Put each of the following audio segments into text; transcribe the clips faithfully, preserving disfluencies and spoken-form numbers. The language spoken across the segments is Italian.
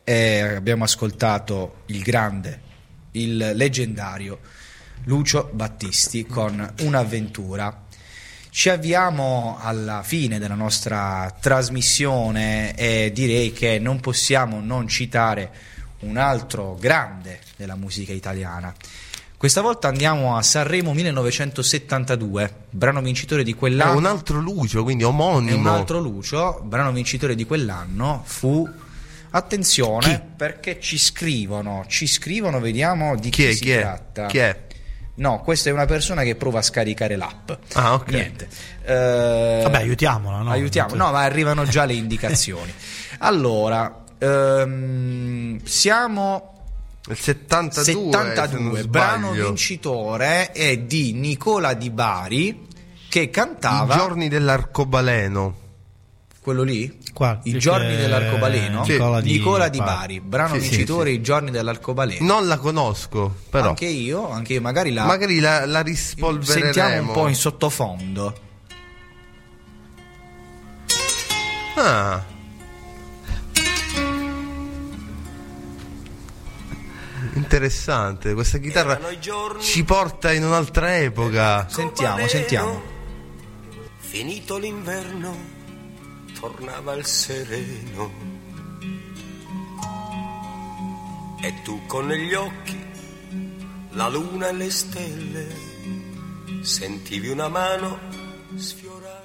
e abbiamo ascoltato il grande, il leggendario Lucio Battisti con Un'avventura. Ci avviamo alla fine della nostra trasmissione e direi che non possiamo non citare un altro grande della musica italiana. Questa volta andiamo a Sanremo millenovecentosettantadue, brano vincitore di quell'anno. È un altro Lucio, quindi omonimo. È un altro Lucio, brano vincitore di quell'anno fu... Attenzione, chi? Perché ci scrivono, ci scrivono, vediamo di chi, chi, è, si chi tratta. È? Chi è? No, questa è una persona che prova a scaricare l'app. Ah, ok. Niente. Uh, Vabbè, aiutiamola, no? Aiutiamo. No, ma arrivano già le indicazioni. Allora, um, siamo... Il settantadue, settantadue, brano vincitore è di Nicola Di Bari, che cantava I giorni dell'arcobaleno. Quello lì? Qua, I giorni dell'arcobaleno? Sì. Nicola, Nicola di, Di Bari, brano sì, vincitore sì, sì. I giorni dell'arcobaleno. Non la conosco, però. Anche io, anche io, magari la Magari la, la rispolvereremo. Sentiamo un po' in sottofondo. Ah. Interessante, questa chitarra ci porta in un'altra epoca. Sentiamo, sentiamo. Finito l'inverno, tornava il sereno. E tu con negli occhi la luna e le stelle, sentivi una mano sfiorare.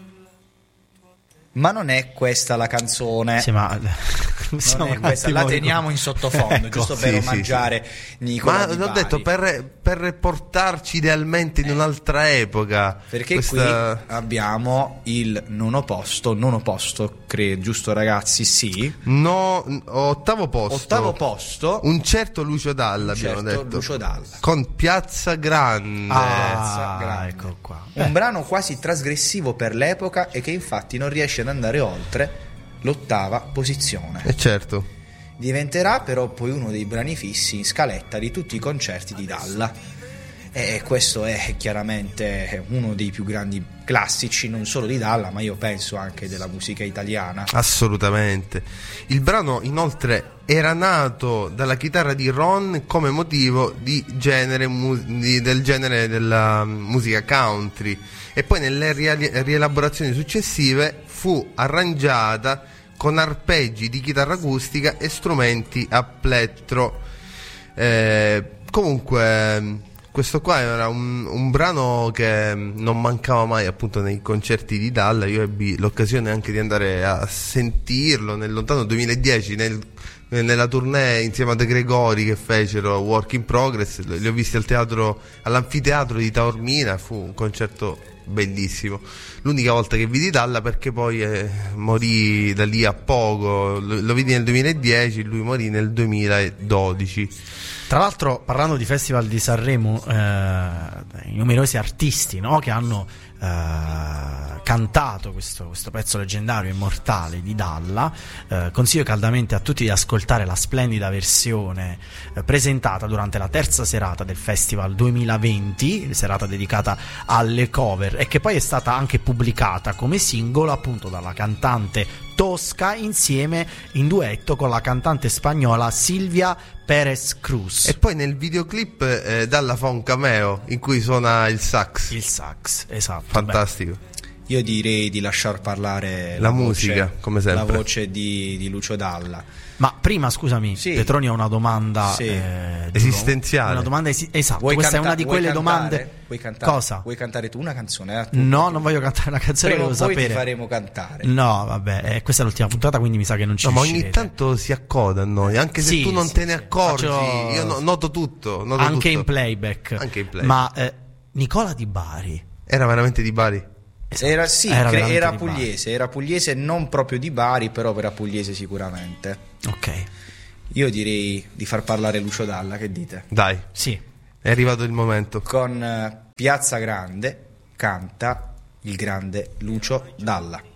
Ma non è questa la canzone. Sì, ma non è questa, la teniamo in sottofondo, ecco, giusto per sì, omaggiare sì, sì. Nicola Ma Di l'ho Bari. detto per, per portarci idealmente in un'altra epoca. Perché questa... qui abbiamo il nono posto, nono posto, credo, giusto ragazzi? Sì. No, ottavo posto. Ottavo posto. Un certo Lucio Dalla, Un abbiamo certo detto. Lucio Dalla. Con Piazza Grande. Piazza Ah, Grande. ecco qua. Un brano quasi trasgressivo per l'epoca e che infatti non riesce ad andare oltre l'ottava posizione. E certo. Diventerà però poi uno dei brani fissi in scaletta di tutti i concerti di Dalla. E questo è chiaramente uno dei più grandi classici, non solo di Dalla, ma io penso anche della musica italiana. Assolutamente. Il brano inoltre era nato dalla chitarra di Ron come motivo di genere mu- di, del genere della musica country, e poi nelle ria- rielaborazioni successive fu arrangiata con arpeggi di chitarra acustica e strumenti a plettro. Eh, comunque questo qua era un, un brano che non mancava mai appunto nei concerti di Dalla. Io ebbi l'occasione anche di andare a sentirlo nel lontano duemiladieci nel, nella tournée insieme a De Gregori che fecero Work in Progress. Li ho visti al teatro, all'anfiteatro di Taormina. Fu un concerto bellissimo, l'unica volta che vidi Dalla, perché poi eh, morì da lì a poco. Lo, lo vidi nel duemiladieci, lui morì nel duemiladodici. Tra l'altro, parlando di Festival di Sanremo, eh, i numerosi artisti, no, che hanno eh, cantato questo, questo pezzo leggendario, immortale di Dalla, eh, consiglio caldamente a tutti di ascoltare la splendida versione eh, presentata durante la terza serata del Festival duemilaventi, serata dedicata alle cover, e che poi è stata anche pubblicata come singolo appunto dalla cantante Tosca insieme in duetto con la cantante spagnola Silvia Pérez Cruz. E poi nel videoclip eh, Dalla fa un cameo in cui suona il sax. Il sax, esatto. Fantastico. Beh, io direi di lasciar parlare la, la musica, voce, come sempre. la voce di, di Lucio Dalla. Ma prima, scusami, sì. Petroni ha una domanda sì. eh, esistenziale. Una domanda esi- esatto, Vuoi questa canta- è una di quelle vuoi cantare? domande. Vuoi cantare? Cosa? Vuoi cantare tu una canzone? Eh? No, non voglio cantare una canzone, Prima o volevo poi sapere. ti faremo cantare. No, vabbè, eh, questa è l'ultima puntata, quindi mi sa che non ci No, ma ogni riuscirete. tanto si accoda a noi, anche se Sì, tu non sì, te ne sì. accorgi. Faccio- Io no- noto tutto. Noto Anche tutto. in playback. Anche in playback. Ma eh, Nicola Di Bari Era veramente di Bari? Era, sì, Era cre- veramente era di pugliese, era pugliese, non proprio di Bari, però era pugliese sicuramente. Ok. Io direi di far parlare Lucio Dalla, che dite? Dai, Sì. è arrivato il momento. Con eh, Piazza Grande canta il grande Lucio Dalla.